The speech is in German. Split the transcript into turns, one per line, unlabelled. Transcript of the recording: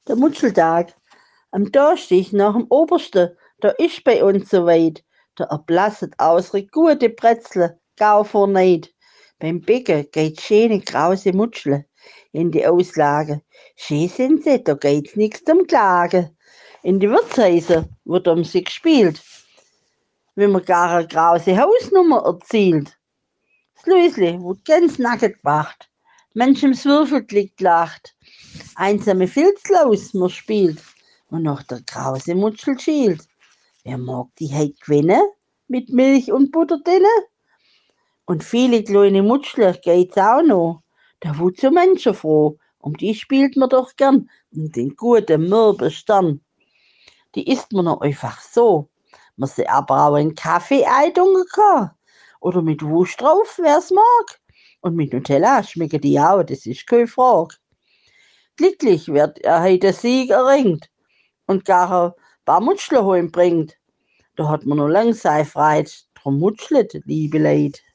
Der Mutscheltag. Am Donnerstag nach dem Obersten, da ist bei uns soweit. Da erblasset ausre gute Brezel, gau vor Neid. Beim Bäcker geht schöne krause Mutschle in die Auslage. Schön sind sie, da geht's nix zum Klagen. In die Wirtshäuser wird um sie gespielt, wenn man gar eine krause Hausnummer erzielt. Das Lösli wird ganz nackig gemacht. Manchem Würfelglick lacht. Einsame Filzlaus man spielt und noch der krause Mutschel schielt. Wer mag die heut gewinnen? Mit Milch und Butter drinne? Und viele kleine Mutschler geht's auch noch. Da wut so mancher froh. Um die spielt man doch gern. Um den guten, mürben Stern. Die isst man noch einfach so. Man sie aber auch in Kaffee eintun kann. Oder mit Wurst drauf, wer's mag. Und mit Nutella schmecken die auch, das ist keine Frage. Glücklich wird er heute Sieg erringt und gar ein paar Mutschler heim bringt. Da hat man noch lang sei Freit, drum mutschlet, liebe Leid.